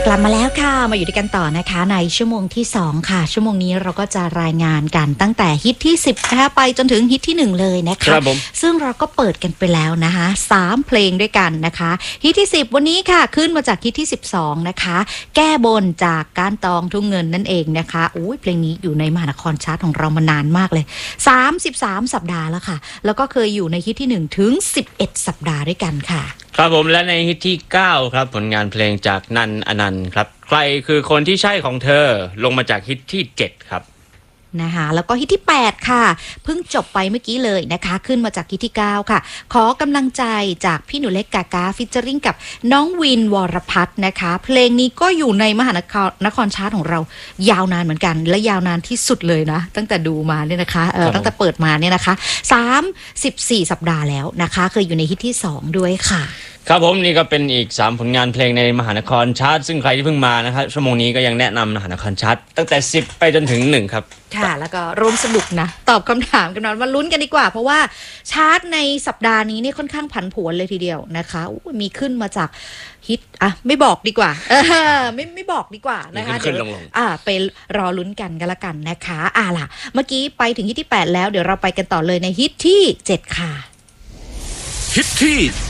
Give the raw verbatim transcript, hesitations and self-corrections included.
กลับมาแล้วค่ะมาอยู่ด้วยกันต่อนะคะในชั่วโมงที่สองค่ะชั่วโมงนี้เราก็จะรายงานกันตั้งแต่ฮิตที่สิบนะคะไปจนถึงฮิตที่หนึ่งเลยนะคะครับผมซึ่งเราก็เปิดกันไปแล้วนะคะสามเพลงด้วยกันนะคะฮิตที่สิบวันนี้ค่ะขึ้นมาจากฮิตที่สิบสองนะคะแก้บนจากการตองทุ่งเงินนั่นเองนะคะอุ้ยเพลงนี้อยู่ในมหานครชาร์ตของเรามานานมากเลยสามสิบสามสัปดาห์แล้วค่ะแล้วก็เคยอยู่ในฮิตที่หนึ่งถึงสิบเอ็ดสัปดาห์ด้วยกันค่ะครับผมและในฮิตที่เก้าครับผลงานเพลงจากนันอนันต์ครับใครคือคนที่ใช่ของเธอลงมาจากฮิตที่เจ็ดครับนะคะแล้วก็ฮิตที่แปดค่ะเพิ่งจบไปเมื่อกี้เลยนะคะขึ้นมาจากฮิตที่เก้าค่ะขอกำลังใจจากพี่หนูเล็กกากาฟิชเจอริ่งกับน้องวินวรพัฒน์นะคะเพลงนี้ก็อยู่ในมหานครนครชาร์ตของเรายาวนานเหมือนกันและยาวนานที่สุดเลยนะตั้งแต่ดูมาเนี่ยนะคะเออตั้งแต่เปิดมาเนี่ยนะคะสามสิบสี่สัปดาห์แล้วนะคะเคยอยู่ในฮิตที่สองด้วยค่ะครับผมนี่ก็เป็นอีกสามผลงานเพลงในมหานครชาร์ตซึ่งใครที่เพิ่งมานะครับชั่วโมงนี้ก็ยังแนะนำมหานครชาร์ตตั้งแต่สิบไปจนถึงหนึ่งครับค่ะแล้วก็ร่วมสนุกนะตอบคำถามกันหน่อยมาลุ้นกันดีกว่าเพราะว่าชาร์ตในสัปดาห์นี้เนี่ยค่อนข้างผันผวนเลยทีเดียวนะคะมีขึ้นมาจากฮิตอ่ะไม่บอกดีกว่าเออไม่ไม่บอกดีกว่านะคะเดี๋ยวอ่าไปรอลุ้นกันกันละกันนะคะอ่าล่ะเมื่อกี้ไปถึงฮิตที่แปดแล้วเดี๋ยวเราไปกันต่อเลยในฮิตที่เจ็ดค่ะฮิตที่